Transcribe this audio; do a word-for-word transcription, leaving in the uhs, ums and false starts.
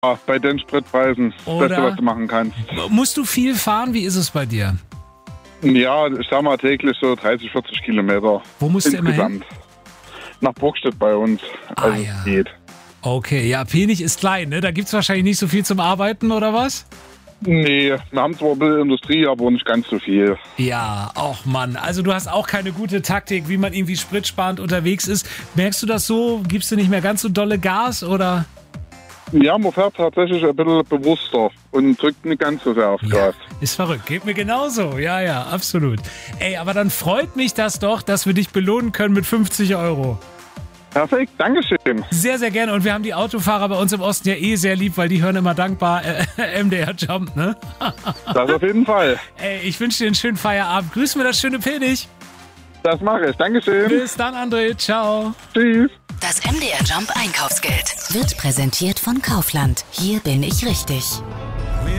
bei den Spritpreisen das Oder? Beste, was du machen kannst. Musst du viel fahren? Wie ist es bei dir? Ja, ich sag mal täglich so dreißig, vierzig Kilometer. Wo musst du immer hin? Insgesamt. Nach Burgstedt bei uns. Also Ah, ja. es geht. Okay, ja, Penich ist klein, ne? Da gibt's wahrscheinlich nicht so viel zum Arbeiten, oder was? Nee, wir haben zwar ein bisschen Industrie, aber nicht ganz so viel. Ja, auch Mann. Also du hast auch keine gute Taktik, wie man irgendwie spritsparend unterwegs ist. Merkst du das so? Gibst du nicht mehr ganz so dolle Gas, oder? Ja, man fährt tatsächlich ein bisschen bewusster und drückt nicht ganz so sehr aufs Ja, Gas. ist verrückt. Geht mir genauso. Ja, ja, absolut. Ey, aber dann freut mich das doch, dass wir dich belohnen können mit fünfzig Euro. Perfekt, Dankeschön. Sehr, sehr gerne. Und wir haben die Autofahrer bei uns im Osten ja eh sehr lieb, weil die hören immer dankbar äh, M D R Jump, ne? Das auf jeden Fall. Ey, ich wünsche dir einen schönen Feierabend. Grüß mir das schöne Penich. Das mache ich. Dankeschön. Bis dann, André. Ciao. Tschüss. Das M D R Jump Einkaufsgeld wird präsentiert von Kaufland. Hier bin ich richtig.